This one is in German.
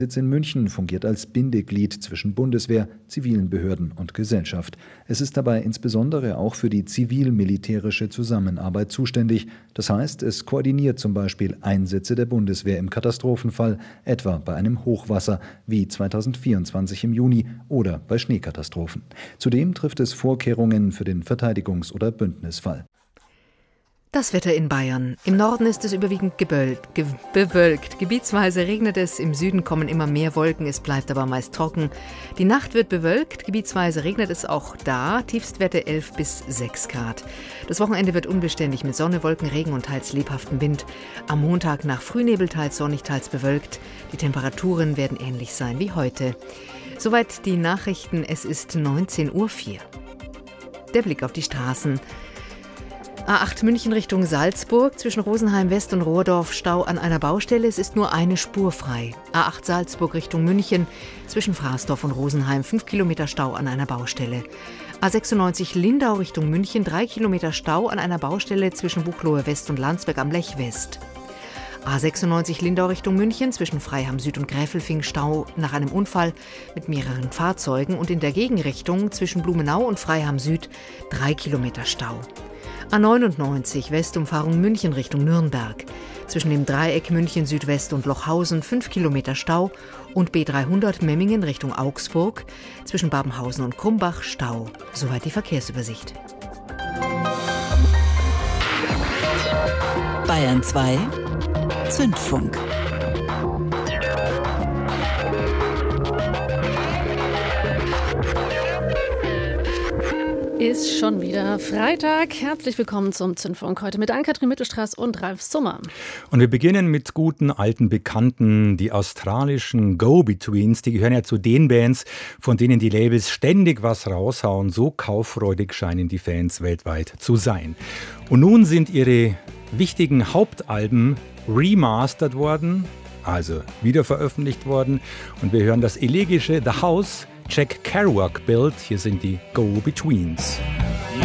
Sitz in München fungiert als Bindeglied zwischen Bundeswehr, zivilen Behörden und Gesellschaft. Es ist dabei insbesondere auch für die zivil-militärische Zusammenarbeit zuständig. Das heißt, es koordiniert zum Beispiel Einsätze der Bundeswehr im Katastrophenfall, etwa bei einem Hochwasser wie 2024 im Juni oder bei Schneekatastrophen. Zudem trifft es Vorkehrungen für den Verteidigungs- oder Bündnisfall. Das Wetter in Bayern. Im Norden ist es überwiegend bewölkt. Gebietsweise regnet es, im Süden kommen immer mehr Wolken, es bleibt aber meist trocken. Die Nacht wird bewölkt, gebietsweise regnet es auch da, Tiefstwerte 11 bis 6 Grad. Das Wochenende wird unbeständig mit Sonne, Wolken, Regen und teils lebhaftem Wind. Am Montag nach Frühnebel teils sonnig, teils bewölkt. Die Temperaturen werden ähnlich sein wie heute. Soweit die Nachrichten, es ist 19:04 Uhr. Der Blick auf die Straßen. A8 München Richtung Salzburg, zwischen Rosenheim West und Rohrdorf Stau an einer Baustelle. Es ist nur eine Spur frei. A8 Salzburg Richtung München, zwischen Fraßdorf und Rosenheim 5 Kilometer Stau an einer Baustelle. A96 Lindau Richtung München, 3 Kilometer Stau an einer Baustelle zwischen Buchloe West und Landsberg am Lech West. A96 Lindau Richtung München, zwischen Freiham Süd und Gräfelfing Stau nach einem Unfall mit mehreren Fahrzeugen und in der Gegenrichtung zwischen Blumenau und Freiham Süd 3 Kilometer Stau. A99 Westumfahrung München Richtung Nürnberg. Zwischen dem Dreieck München Südwest und Lochhausen 5 Kilometer Stau und B300 Memmingen Richtung Augsburg. Zwischen Babenhausen und Krumbach Stau. Soweit die Verkehrsübersicht. Bayern 2 Zündfunk. Ist schon wieder Freitag. Herzlich willkommen zum Zündfunk. Heute mit Ann-Kathrin Mittelstraß und Ralf Summer. Und wir beginnen mit guten alten Bekannten, die australischen Go-Betweens. Die gehören ja zu den Bands, von denen die Labels ständig was raushauen. So kauffreudig scheinen die Fans weltweit zu sein. Und nun sind ihre wichtigen Hauptalben remastert worden, also wieder veröffentlicht worden. Und wir hören das elegische The House Jack Kerouac Build. Hier sind die Go-Betweens.